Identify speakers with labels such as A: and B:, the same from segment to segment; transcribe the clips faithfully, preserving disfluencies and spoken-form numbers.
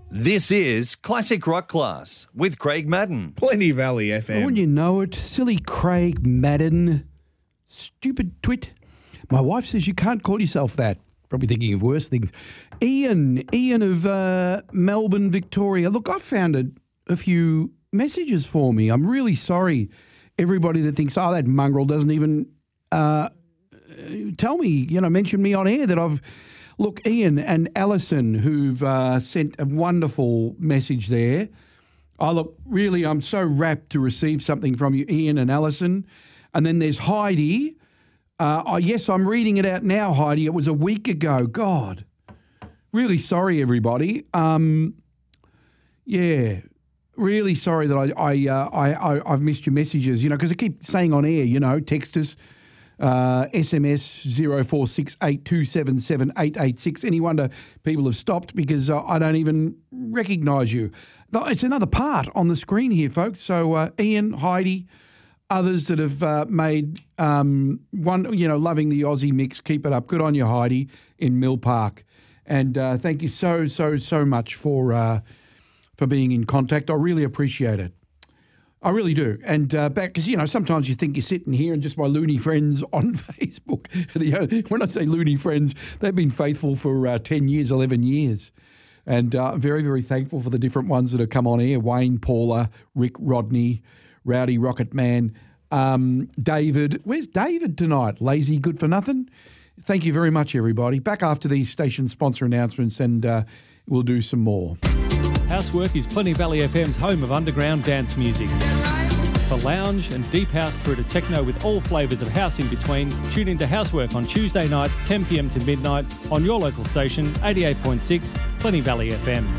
A: This is Classic Rock Class with Craig Madden.
B: Plenty Valley F M.
C: Oh, wouldn't you know it? Silly Craig Madden. Stupid twit. My wife says you can't call yourself that. Probably thinking of worse things. Ian, Ian of uh, Melbourne, Victoria. Look, I found a, a few messages for me. I'm really sorry, everybody that thinks, oh, that mongrel doesn't even uh, tell me, you know, mention me on air that I've... Look, Ian and Alison, who've uh, sent a wonderful message there. Oh, look, really, I'm so rapt to receive something from you, Ian and Alison. And then there's Heidi. Uh, oh, yes, I'm reading it out now, Heidi. It was a week ago. God, really sorry, everybody. Um, yeah, really sorry that I, I, uh, I, I, I've missed your messages, you know, because I keep saying on air, you know, text us. Uh, S M S zero four six eight two seven seven eight eight six. Any wonder people have stopped because uh, I don't even recognise you. It's another part on the screen here, folks. So uh, Ian, Heidi, others that have uh, made um, one, you know, loving the Aussie mix. Keep it up. Good on you, Heidi, in Mill Park. And uh, thank you so, so, so much for uh, for being in contact. I really appreciate it. I really do. And uh, back, because, you know, sometimes you think you're sitting here and just my loony friends on Facebook. The, when I say loony friends, they've been faithful for uh, ten years, eleven years. And uh, I'm very, very thankful for the different ones that have come on air. Wayne, Paula, Rick, Rodney, Rowdy, Rocket Man, um, David. Where's David tonight? Lazy, good for nothing? Thank you very much, everybody. Back after these station sponsor announcements and uh, we'll do some more.
D: Housework is Plenty Valley F M's home of underground dance music. For lounge and deep house through to techno with all flavours of house in between, tune into Housework on Tuesday nights ten p m to midnight on your local station, eighty-eight point six, Plenty Valley F M.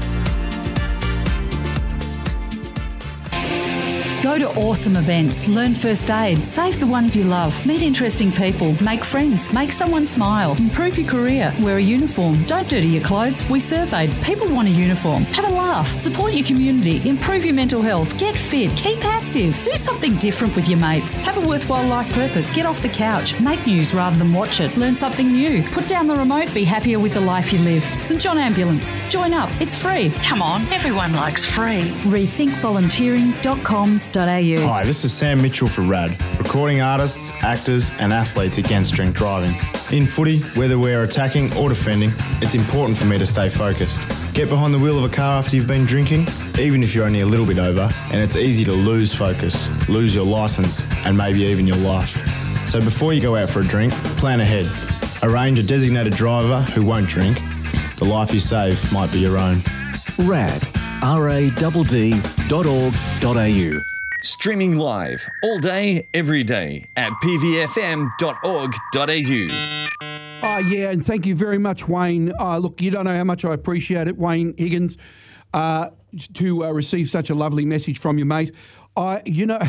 E: Go to awesome events, learn first aid, save the ones you love, meet interesting people, make friends, make someone smile, improve your career, wear a uniform, don't dirty your clothes. We surveyed. People want a uniform. Have a laugh, support your community, improve your mental health, get fit, keep active, do something different with your mates, have a worthwhile life purpose, get off the couch, make news rather than watch it, learn something new, put down the remote, be happier with the life you live. St John Ambulance. Join up. It's free.
F: Come on, everyone likes free.
E: rethink volunteering dot com dot a u.
G: Hi, this is Sam Mitchell for RAD, recording artists, actors and athletes against drink driving. In footy, whether we're attacking or defending, it's important for me to stay focused. Get behind the wheel of a car after you've been drinking, even if you're only a little bit over, and it's easy to lose focus, lose your licence and maybe even your life. So before you go out for a drink, plan ahead. Arrange a designated driver who won't drink. The life you save might be your own.
H: RAD, R A D D dot org dot a u.
A: Streaming live all day, every day at p v f m dot org dot a u.
C: Oh, yeah, and thank you very much, Wayne. Uh, look, you don't know how much I appreciate it, Wayne Higgins, uh, to uh, receive such a lovely message from you, mate. I, you know,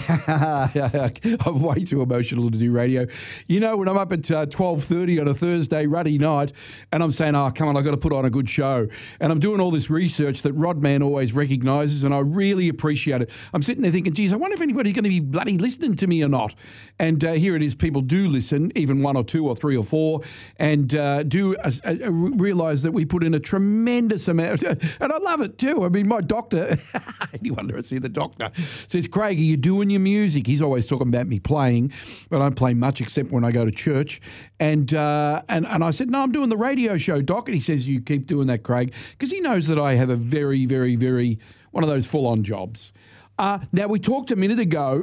C: I'm way too emotional to do radio. You know, when I'm up at uh, twelve thirty on a Thursday, ruddy night, and I'm saying, oh, come on, I've got to put on a good show. And I'm doing all this research that Rodman always recognises, and I really appreciate it. I'm sitting there thinking, geez, I wonder if anybody's going to be bloody listening to me or not. And uh, here it is, people do listen, even one or two or three or four, and uh, do uh, uh, realise that we put in a tremendous amount. And I love it too. I mean, my doctor, anyone that's seen the doctor, says, Craig, are you doing your music? He's always talking about me playing, but I don't play much except when I go to church. And uh, and and I said, no, I'm doing the radio show, Doc. And he says, you keep doing that, Craig, because he knows that I have a very, very, very, one of those full-on jobs. Uh, now, we talked a minute ago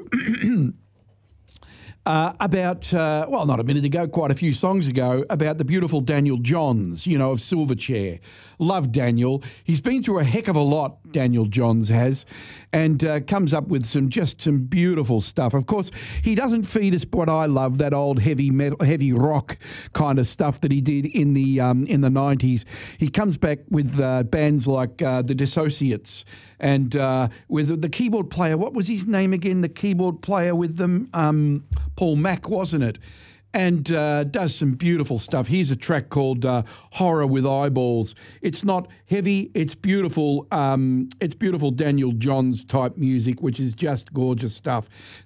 C: Uh, about, uh, well, not a minute ago, quite a few songs ago, about the beautiful Daniel Johns, you know, of Silverchair. Love Daniel. He's been through a heck of a lot, Daniel Johns has, and uh, comes up with some just some beautiful stuff. Of course, he doesn't feed us what I love, that old heavy metal, heavy rock kind of stuff that he did in the um, in the nineties. He comes back with uh, bands like uh, the Dissociates and uh, with the keyboard player. What was his name again? The keyboard player with them, um, Paul Mack, wasn't it? And uh, does some beautiful stuff. Here's a track called uh, Horror with Eyeballs. It's not heavy. It's beautiful. Um, it's beautiful Daniel Johns type music, which is just gorgeous stuff.